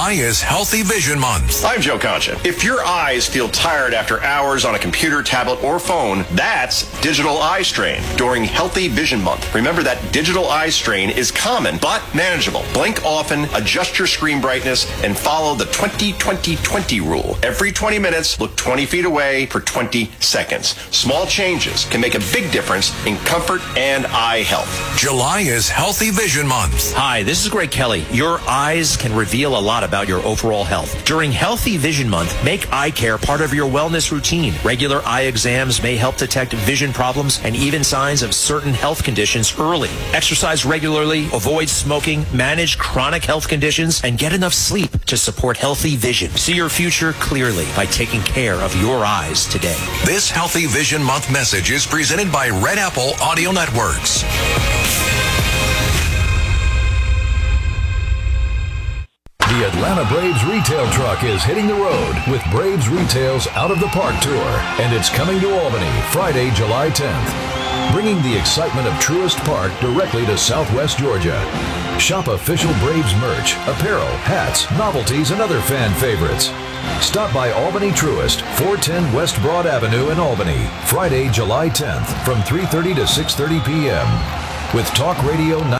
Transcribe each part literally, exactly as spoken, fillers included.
July is Healthy Vision Month. I'm Joe Concha. If your eyes feel tired after hours on a computer, tablet, or phone, that's digital eye strain during Healthy Vision Month. Remember that digital eye strain is common but manageable. Blink often, adjust your screen brightness, and follow the twenty twenty twenty rule. Every twenty minutes, look twenty feet away for twenty seconds. Small changes can make a big difference in comfort and eye health. July is Healthy Vision Month. Hi, this is Greg Kelly. Your eyes can reveal a lot about your overall health. During Healthy Vision Month, make eye care part of your wellness routine. Regular eye exams may help detect vision problems and even signs of certain health conditions early. Exercise regularly, avoid smoking, manage chronic health conditions, and get enough sleep to support healthy vision. See your future clearly by taking care of your eyes today. This Healthy Vision Month message is presented by Red Apple Audio Networks. The Atlanta Braves retail truck is hitting the road with Braves Retail's Out of the Park Tour, and it's coming to Albany Friday, July tenth, bringing the excitement of Truist Park directly to Southwest Georgia. Shop official Braves merch, apparel, hats, novelties, and other fan favorites. Stop by Albany Truist, four ten West Broad Avenue in Albany, Friday, July tenth, from three thirty to six thirty p.m. with Talk Radio nine.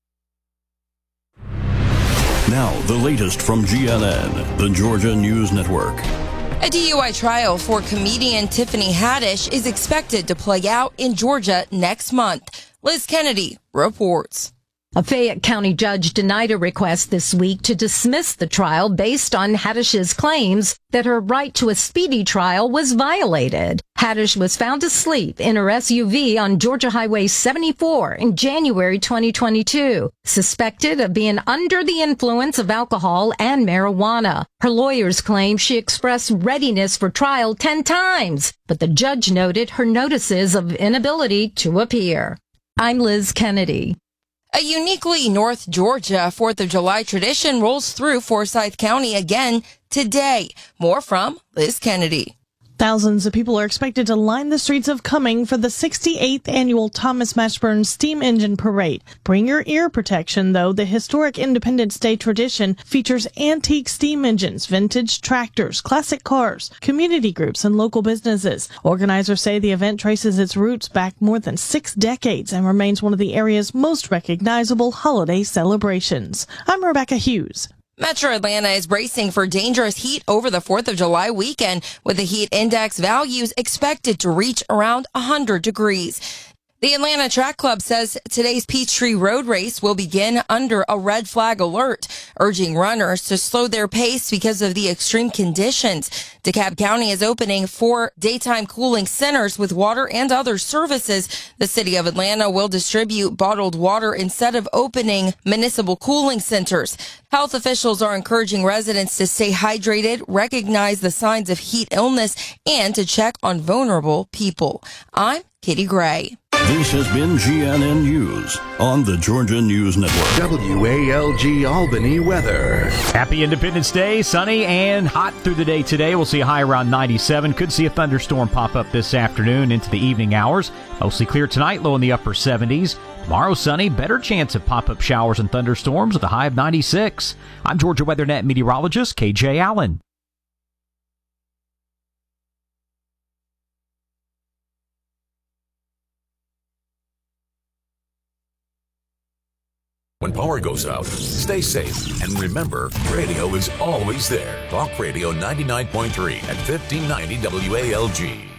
Now, the latest from G N N, the Georgia News Network. A D U I trial for comedian Tiffany Haddish is expected to play out in Georgia next month. Liz Kennedy reports. A Fayette County judge denied a request this week to dismiss the trial based on Haddish's claims that her right to a speedy trial was violated. Haddish was found asleep in her S U V on Georgia Highway seventy-four in January twenty twenty-two, suspected of being under the influence of alcohol and marijuana. Her lawyers claim she expressed readiness for trial ten times, but the judge noted her notices of inability to appear. I'm Liz Kennedy. A uniquely North Georgia fourth of July tradition rolls through Forsyth County again today. More from Liz Kennedy. Thousands of people are expected to line the streets of Cumming for the sixty-eighth annual Thomas Mashburn Steam Engine Parade. Bring your ear protection, though. The historic Independence Day tradition features antique steam engines, vintage tractors, classic cars, community groups, and local businesses. Organizers say the event traces its roots back more than six decades and remains one of the area's most recognizable holiday celebrations. I'm Rebecca Hughes. Metro Atlanta is bracing for dangerous heat over the fourth of July weekend, with the heat index values expected to reach around one hundred degrees. The Atlanta Track Club says today's Peachtree Road Race will begin under a red flag alert, urging runners to slow their pace because of the extreme conditions. DeKalb County is opening four daytime cooling centers with water and other services. The city of Atlanta will distribute bottled water instead of opening municipal cooling centers. Health officials are encouraging residents to stay hydrated, recognize the signs of heat illness, and to check on vulnerable people. I'm Katie Gray. This has been G N N News on the Georgia News Network. W A L G Albany weather. Happy Independence Day. Sunny and hot through the day today. We'll see a high around ninety-seven. Could see a thunderstorm pop up this afternoon into the evening hours. Mostly clear tonight, low in the upper seventies. Tomorrow sunny, better chance of pop-up showers and thunderstorms with a high of ninety-six. I'm Georgia WeatherNet meteorologist K J Allen. When power goes out, stay safe. And remember, radio is always there. Talk Radio ninety-nine point three at fifteen ninety W A L G.